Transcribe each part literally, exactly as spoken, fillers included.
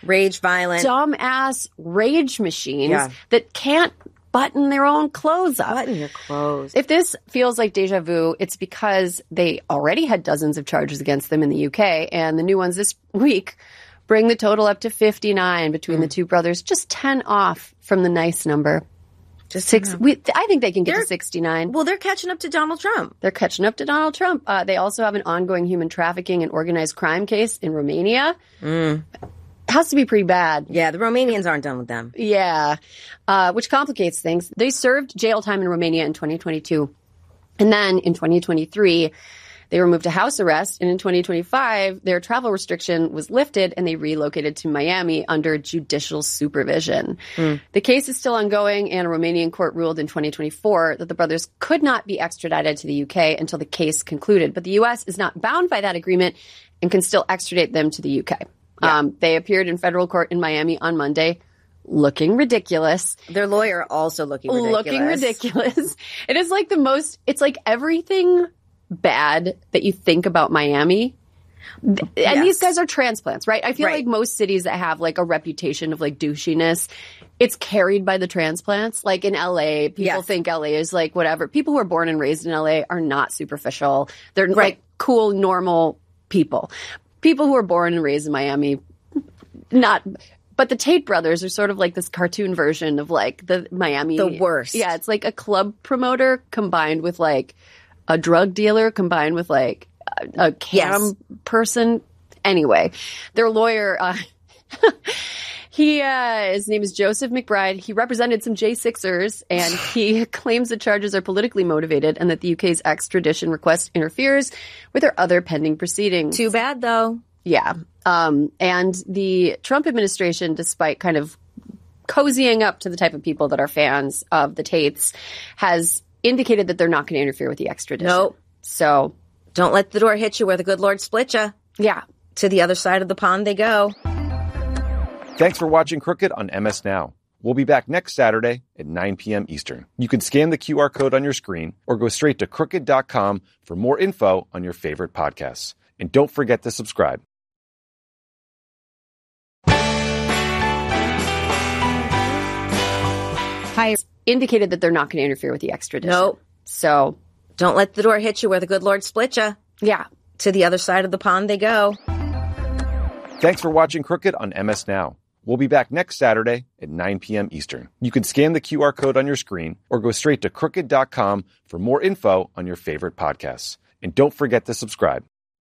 Rage violent. Dumbass rage machines Yeah. that can't button their own clothes up. Button your clothes. If this feels like deja vu, it's because they already had dozens of charges against them in the U K, and the new ones this week bring the total up to fifty-nine between mm. the two brothers, just ten off from the nice number. Just Six. We, I think they can get they're, to sixty-nine. Well, they're catching up to Donald Trump. They're catching up to Donald Trump. Uh, they also have an ongoing human trafficking and organized crime case in Romania. Mm. Has to be pretty bad. Yeah, the Romanians aren't done with them. Yeah, uh, which complicates things. They served jail time in Romania in twenty twenty-two. And then in twenty twenty-three, they were moved to house arrest. And in twenty twenty-five, their travel restriction was lifted and they relocated to Miami under judicial supervision. Mm. The case is still ongoing, and a Romanian court ruled in twenty twenty-four that the brothers could not be extradited to the U K until the case concluded. But the U S is not bound by that agreement and can still extradite them to the U K. Yeah. Um, they appeared in federal court in Miami on Monday, looking ridiculous. Their lawyer also looking ridiculous. Looking ridiculous. It is like the most, it's like everything bad that you think about Miami. And yes. These guys are transplants, right? I feel right. like most cities that have like a reputation of like douchiness, it's carried by the transplants. Like in L A, people yes. think L A is like whatever. People who are born and raised in L A are not superficial. They're right. like cool, normal people. People who are born and raised in Miami, not, but the Tate brothers are sort of like this cartoon version of like the Miami. The worst. Yeah, it's like a club promoter combined with like a drug dealer combined with like a, a cam yes. person. Anyway, their lawyer, uh, he, uh, his name is Joseph McBride. He represented some J sixers, and he claims the charges are politically motivated and that the U K's extradition request interferes with their other pending proceedings. Too bad, though. Yeah. Um, and the Trump administration, despite kind of cozying up to the type of people that are fans of the Tates, has indicated that they're not going to interfere with the extradition. Nope. So don't let the door hit you where the good Lord split you. Yeah. To the other side of the pond they go. Thanks for watching Crooked on M S Now. We'll be back next Saturday at nine p.m. Eastern. You can scan the Q R code on your screen or go straight to crooked dot com for more info on your favorite podcasts. And don't forget to subscribe. Hi. Indicated that they're not going to interfere with the extradition. Nope. So don't let the door hit you where the good Lord split you. Yeah. To the other side of the pond they go. Thanks for watching Crooked on M S Now. We'll be back next Saturday at nine p.m. Eastern. You can scan the Q R code on your screen or go straight to crooked dot com for more info on your favorite podcasts. And don't forget to subscribe.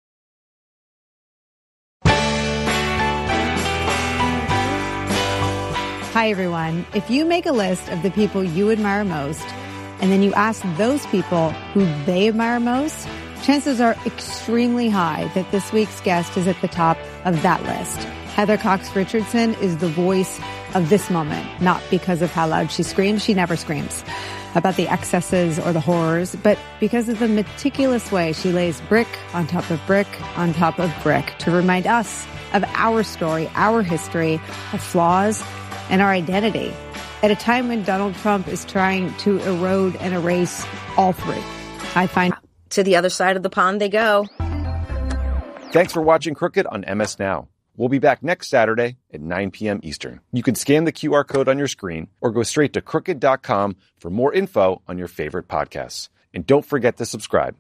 Hi, everyone. If you make a list of the people you admire most, and then you ask those people who they admire most, chances are extremely high that this week's guest is at the top of that list. Heather Cox Richardson is the voice of this moment, not because of how loud she screams. She never screams about the excesses or the horrors, but because of the meticulous way she lays brick on top of brick on top of brick to remind us of our story, our history, our flaws, and our identity at a time when Donald Trump is trying to erode and erase all three. I find to the other side of the pond they go. Thanks for watching Crooked on M S Now. We'll be back next Saturday at nine p.m. Eastern. You can scan the Q R code on your screen or go straight to crooked dot com for more info on your favorite podcasts. And don't forget to subscribe.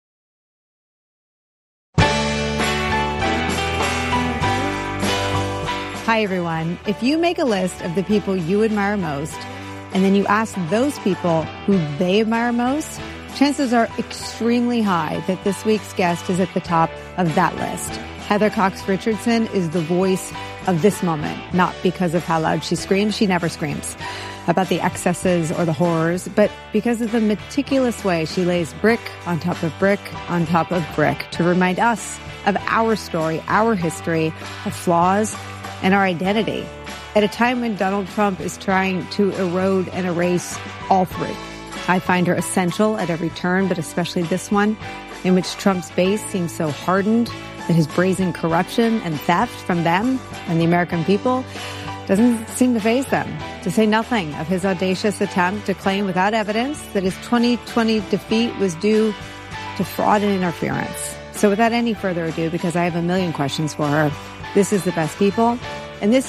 Hi, everyone. If you make a list of the people you admire most, and then you ask those people who they admire most, chances are extremely high that this week's guest is at the top of that list. Heather Cox Richardson is the voice of this moment, not because of how loud she screams. She never screams about the excesses or the horrors, but because of the meticulous way she lays brick on top of brick on top of brick to remind us of our story, our history, our flaws, and our identity at a time when Donald Trump is trying to erode and erase all three. I find her essential at every turn, but especially this one, in which Trump's base seems so hardened that his brazen corruption and theft from them and the American people doesn't seem to faze them, to say nothing of his audacious attempt to claim without evidence that his twenty twenty defeat was due to fraud and interference. So without any further ado, because I have a million questions for her, this is The Best People, and this